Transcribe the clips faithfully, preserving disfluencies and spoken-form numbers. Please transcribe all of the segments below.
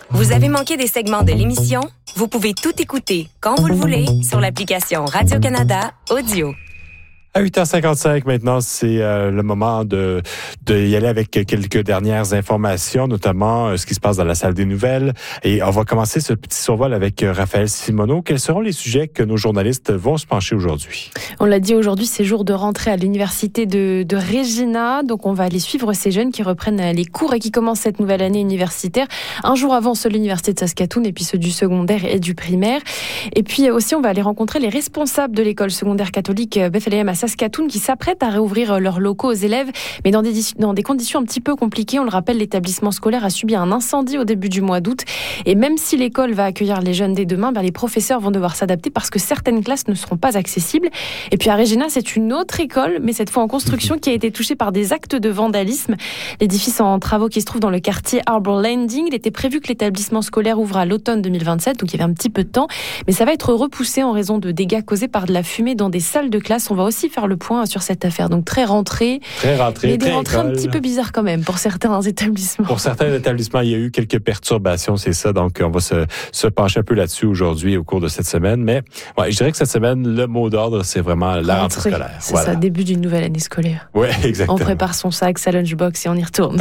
Vous avez manqué des segments de l'émission? Vous pouvez tout écouter quand vous le voulez sur l'application Radio-Canada Audio. À huit heures cinquante-cinq maintenant, c'est euh, le moment de, de y aller avec quelques dernières informations, notamment euh, ce qui se passe dans la salle des nouvelles. Et on va commencer ce petit survol avec euh, Raphaël Simoneau. Quels seront les sujets que nos journalistes vont se pencher aujourd'hui? On l'a dit, aujourd'hui, c'est jour de rentrée à l'université de, de Regina. Donc, on va aller suivre ces jeunes qui reprennent les cours et qui commencent cette nouvelle année universitaire. Un jour avant ceux de l'université de Saskatoon et puis ceux du secondaire et du primaire. Et puis aussi, on va aller rencontrer les responsables de l'école secondaire catholique Bethléem à Saskatoon qui s'apprêtent à réouvrir leurs locaux aux élèves, mais dans des, dans des conditions un petit peu compliquées. On le rappelle, l'établissement scolaire a subi un incendie au début du mois d'août. Et même si l'école va accueillir les jeunes dès demain, ben les professeurs vont devoir s'adapter parce que certaines classes ne seront pas accessibles. Et puis à Regina, c'est une autre école, mais cette fois en construction, qui a été touchée par des actes de vandalisme. L'édifice en travaux qui se trouve dans le quartier Arbor Landing, il était prévu que l'établissement scolaire ouvre à l'automne deux mille vingt-sept, donc il y avait un petit peu de temps. Mais ça va être repoussé en raison de dégâts causés par de la fumée dans des salles de classe. On va aussi faire le point sur cette affaire. Donc très rentrée. Très rentrée, mais des très rentrées école. Un petit peu bizarres quand même pour certains établissements. Pour certains établissements, il y a eu quelques perturbations, c'est ça. Donc on va se, se pencher un peu là-dessus aujourd'hui au cours de cette semaine. Mais ouais, je dirais que cette semaine, le mot d'ordre, c'est vraiment la rentrée scolaire. C'est voilà. ça, début d'une nouvelle année scolaire. Oui, exactement. On prépare son sac, sa lunchbox et on y retourne.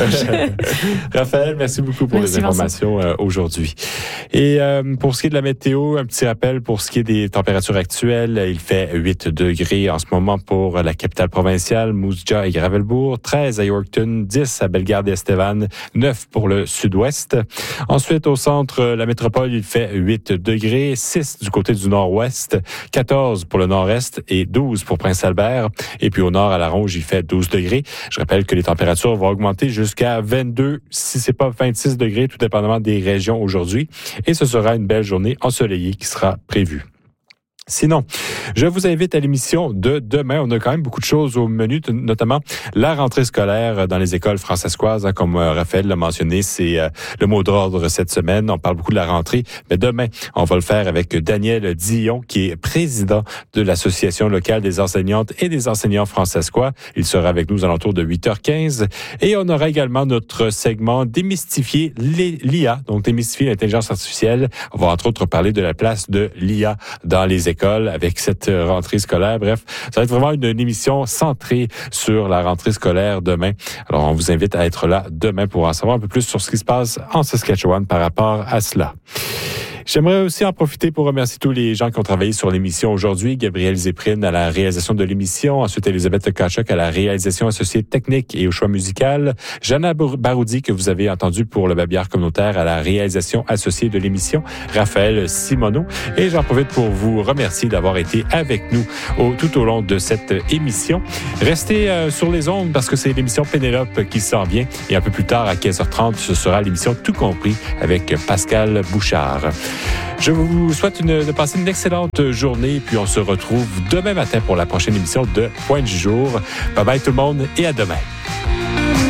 Raphaël, merci beaucoup pour merci les informations euh, aujourd'hui. Et euh, pour ce qui est de la météo, un petit rappel pour ce qui est des températures actuelles. Il fait huit degrés en ce moment pour la capitale provinciale, Moose Jaw et Gravelbourg, treize à Yorkton, dix à Bellegarde et Estevan, neuf pour le sud-ouest. Ensuite, au centre, la métropole, il fait huit degrés, six du côté du nord-ouest, quatorze pour le nord-est et douze pour Prince-Albert. Et puis au nord, à la Ronge, il fait douze degrés. Je rappelle que les températures vont augmenter jusqu'à vingt-deux, si c'est pas vingt-six degrés, tout dépendamment des régions aujourd'hui. Et ce sera une belle journée ensoleillée qui sera prévue. Sinon, je vous invite à l'émission de demain. On a quand même beaucoup de choses au menu, notamment la rentrée scolaire dans les écoles francescoises. Hein, comme Raphaël l'a mentionné, c'est euh, le mot d'ordre cette semaine. On parle beaucoup de la rentrée, mais demain, on va le faire avec Daniel Dillon, qui est président de l'Association locale des enseignantes et des enseignants francescois. Il sera avec nous aux alentours de huit heures quinze. Et on aura également notre segment Démystifier l'I A, donc démystifier l'intelligence artificielle. On va entre autres parler de la place de l'I A dans les écoles avec cette rentrée scolaire. Bref, ça va être vraiment une, une émission centrée sur la rentrée scolaire demain. Alors, on vous invite à être là demain pour en savoir un peu plus sur ce qui se passe en Saskatchewan par rapport à cela. J'aimerais aussi en profiter pour remercier tous les gens qui ont travaillé sur l'émission aujourd'hui. Gabriel Zéprine à la réalisation de l'émission. Ensuite, Elisabeth Tkachuk à la réalisation associée technique et au choix musical. Jana Baroudi, que vous avez entendu pour le babillard communautaire, à la réalisation associée de l'émission. Raphaël Simoneau. Et j'en profite pour vous remercier d'avoir été avec nous au, tout au long de cette émission. Restez euh, sur les ondes parce que c'est l'émission Pénélope qui s'en vient. Et un peu plus tard, à quinze heures trente, ce sera l'émission Tout compris avec Pascal Bouchard. Je vous souhaite une, de passer une excellente journée, puis on se retrouve demain matin pour la prochaine émission de Point du jour. Bye bye tout le monde et à demain.